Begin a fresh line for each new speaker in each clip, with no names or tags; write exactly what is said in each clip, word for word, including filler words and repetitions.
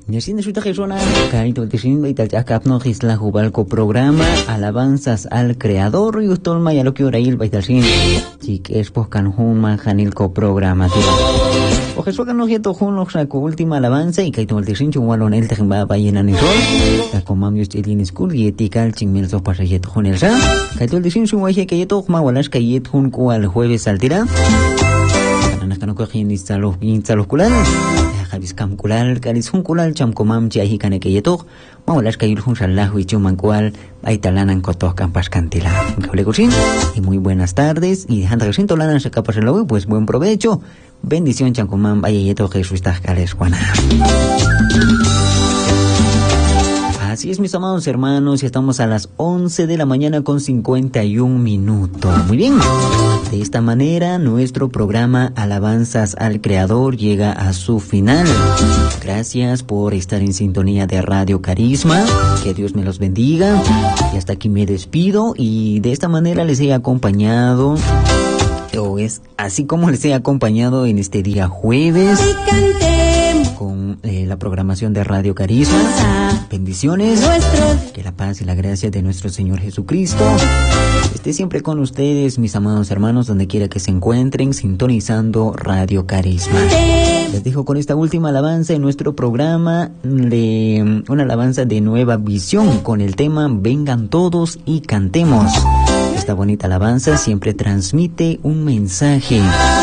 Yashin Shuta Jesona, Kaito Tishin, Baital Yakapno, Gisla Jubalco programa, alabanzas al creador, y Ustol Mayaloki Orail, Baitalshin, Chik Espo Canjun Manjanilco programa, tío. O Jesús que no quieto Jun, saco última alabanza, y Kaito Tishin, Chunwalonel, Tejimba, Bayena Nisol, Takomamius Elin School, y Etikal, Chingmel Sopa Sayet Junel Sa, Kaito Tishin, Chunwaje, Kayeto, Mawalash, Kayet Jun, Kual jueves al tira. Kanakano Kahin is Salo, in Salokulan. Habiscam kulal, carizun kulal, chamcomam, chiahicane que yetok, maulas que yulhun salahu y chumancual, baitalanan cotos campas cantila. Y muy buenas tardes, y dejando que siento lana se capas el lobo, pues buen provecho. Bendición, chamcomam, vaya yetok, Jesús Tajcales, Juana. Así es, mis amados hermanos, y estamos a las once de la mañana con cincuenta y un minutos. Muy bien. De esta manera, nuestro programa Alabanzas al Creador llega a su final. Gracias por estar en sintonía de Radio Carisma. Que Dios me los bendiga. Y hasta aquí me despido. Y de esta manera les he acompañado, o es así como les he acompañado en este día jueves, con eh, la programación de Radio Carisma. Bendiciones. Que la paz y la gracia de nuestro Señor Jesucristo esté siempre con ustedes, mis amados hermanos, donde quiera que se encuentren, sintonizando Radio Carisma. Les dejo con esta última alabanza en nuestro programa, de una alabanza de Nueva Visión, con el tema Vengan todos y cantemos. Esta bonita alabanza siempre transmite un mensaje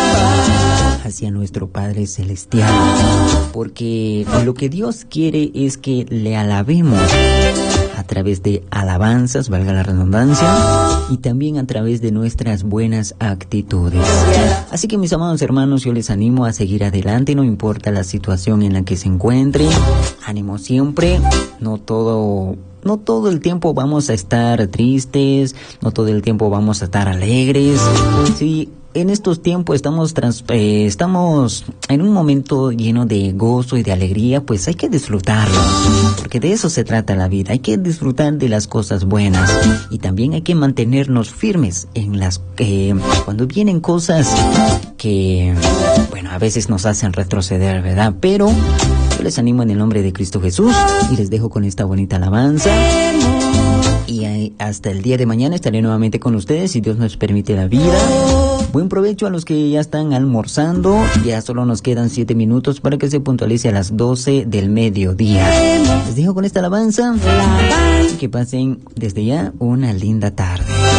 hacia nuestro Padre Celestial, porque lo que Dios quiere es que le alabemos a través de alabanzas, valga la redundancia, y también a través de nuestras buenas actitudes. Así que, mis amados hermanos, yo les animo a seguir adelante, no importa la situación en la que se encuentren. Ánimo siempre, no todo... No todo el tiempo vamos a estar tristes, no todo el tiempo vamos a estar alegres. Sí, en estos tiempos estamos trans, eh, estamos en un momento lleno de gozo y de alegría, pues hay que disfrutarlo, porque de eso se trata la vida. Hay que disfrutar de las cosas buenas y también hay que mantenernos firmes en las eh, cuando vienen cosas que, bueno, a veces nos hacen retroceder, ¿verdad? Pero yo les animo en el nombre de Cristo Jesús y les dejo con esta bonita alabanza. Y hasta el día de mañana estaré nuevamente con ustedes, si Dios nos permite la vida. Buen provecho a los que ya están almorzando. Ya solo nos quedan siete minutos para que se puntualice a las doce del mediodía. Les dejo con esta alabanza. Que pasen desde ya una linda tarde.